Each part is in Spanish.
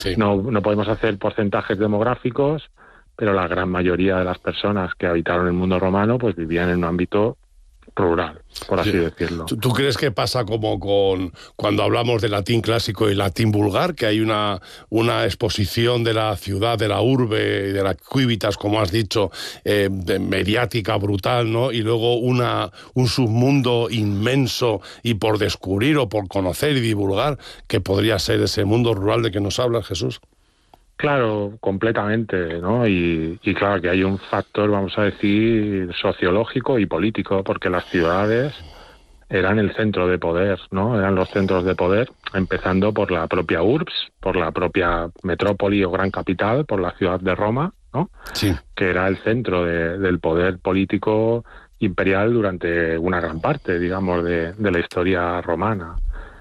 Sí. No podemos hacer porcentajes demográficos, pero la gran mayoría de las personas que habitaron el mundo romano pues vivían en un ámbito rural, por así decirlo. ¿Tú crees que pasa como con cuando hablamos de latín clásico y latín vulgar, que hay una exposición de la ciudad, de la urbe y de la cuivitas, como has dicho, mediática, brutal, ¿no? Y luego un submundo inmenso y por descubrir o por conocer y divulgar, que podría ser ese mundo rural de que nos hablas, Jesús? Claro, completamente, ¿no? Y claro que hay un factor, vamos a decir, sociológico y político, porque las ciudades eran el centro de poder, ¿no? Eran los centros de poder, empezando por la propia urbs, por la propia metrópoli o gran capital, por la ciudad de Roma, ¿no? Sí. Que era el centro del poder político imperial durante una gran parte, digamos, de la historia romana.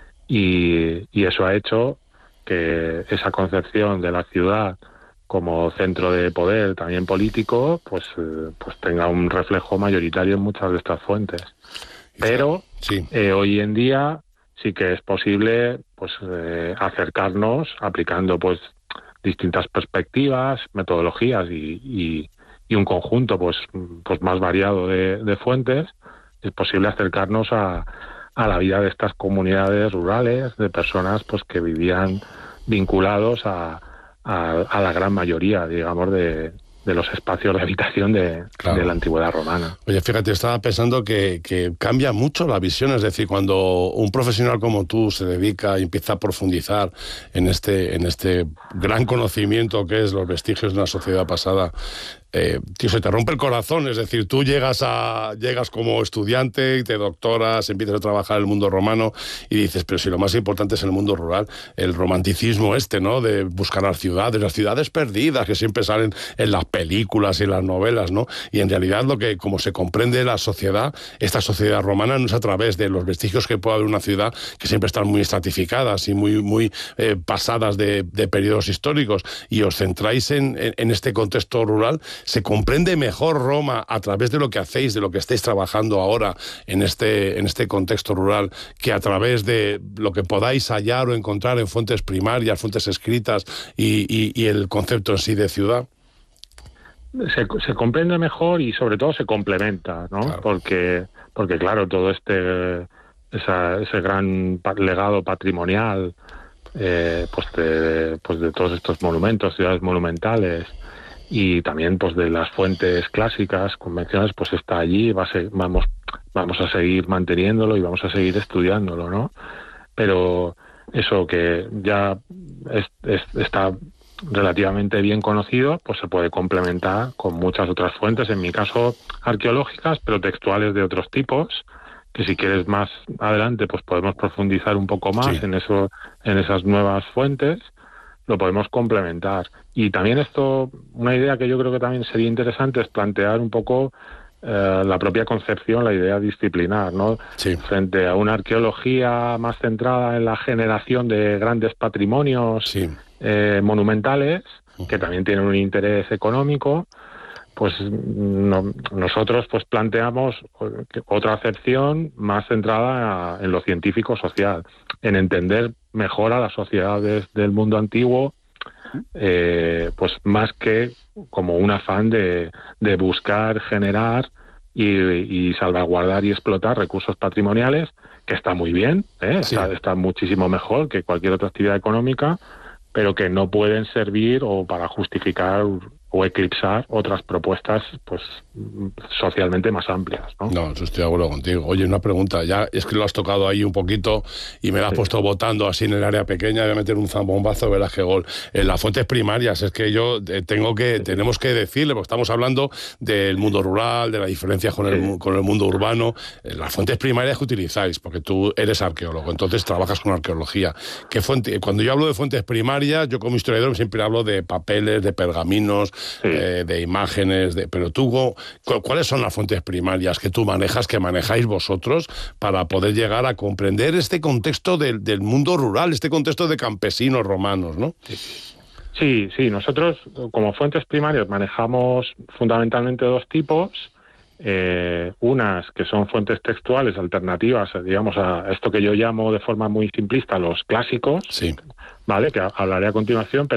Y eso ha hecho que esa concepción de la ciudad como centro de poder también político pues tenga un reflejo mayoritario en muchas de estas fuentes. Pero sí. Hoy en día sí que es posible pues acercarnos aplicando pues distintas perspectivas, metodologías y un conjunto pues más variado de fuentes. Es posible acercarnos a la vida de estas comunidades rurales, de personas pues que vivían vinculados a la gran mayoría, digamos, de los espacios de habitación de la antigüedad romana. Oye, fíjate, estaba pensando que cambia mucho la visión, es decir, cuando un profesional como tú se dedica y empieza a profundizar en este gran conocimiento que es los vestigios de una sociedad pasada, tío, se te rompe el corazón, es decir, tú llegas como estudiante y te doctoras, empiezas a trabajar en el mundo romano y dices, pero si lo más importante es el mundo rural, el romanticismo ¿no? De buscar las ciudades perdidas que siempre salen en las películas y en las novelas, ¿no? Y en realidad como se comprende la sociedad, esta sociedad romana no es a través de los vestigios que puede haber una ciudad que siempre están muy estratificadas y muy pasadas de periodos históricos, y os centráis en este contexto rural. Se comprende mejor Roma a través de lo que hacéis, de lo que estáis trabajando ahora en este contexto rural, que a través de lo que podáis hallar o encontrar en fuentes primarias, fuentes escritas y el concepto en sí de ciudad. Se comprende mejor y sobre todo se complementa, ¿no? Claro. Porque claro, todo ese gran legado patrimonial pues de todos estos monumentos, ciudades monumentales, y también pues de las fuentes clásicas, convencionales, pues está allí, vamos a seguir manteniéndolo y vamos a seguir estudiándolo, ¿no? Pero eso que ya está relativamente bien conocido, pues se puede complementar con muchas otras fuentes, en mi caso arqueológicas, pero textuales de otros tipos, que si quieres más adelante pues podemos profundizar un poco más en esas nuevas fuentes, lo podemos complementar. Y también una idea que yo creo que también sería interesante es plantear un poco la propia concepción, la idea disciplinar, ¿no? Sí. Frente a una arqueología más centrada en la generación de grandes patrimonios monumentales, que también tienen un interés económico, pues nosotros pues planteamos otra acepción más centrada en lo científico-social, en entender mejor a las sociedades del mundo antiguo, pues más que como un afán de buscar, generar y salvaguardar y explotar recursos patrimoniales, que está muy bien, está muchísimo mejor que cualquier otra actividad económica, pero que no pueden servir o para justificar o eclipsar otras propuestas pues socialmente más amplias, ¿no? No, eso estoy de acuerdo contigo. Oye, una pregunta, ya es que lo has tocado ahí un poquito y me la has puesto botando así en el área pequeña, voy a meter un zambombazo, verás qué gol. En las fuentes primarias, es que tenemos que decirle, porque estamos hablando del mundo rural, de la diferencia con el mundo urbano, las fuentes primarias que utilizáis, porque tú eres arqueólogo, entonces trabajas con arqueología. Cuando yo hablo de fuentes primarias, yo como historiador siempre hablo de papeles, de pergaminos, de imágenes, pero tú, ¿cuáles son las fuentes primarias que tú manejas, que manejáis vosotros, para poder llegar a comprender este contexto del mundo rural, este contexto de campesinos romanos, ¿no? Sí, nosotros como fuentes primarias manejamos fundamentalmente dos tipos. Unas que son fuentes textuales alternativas, digamos, a esto que yo llamo de forma muy simplista los clásicos, ¿vale? Que hablaré a continuación, pero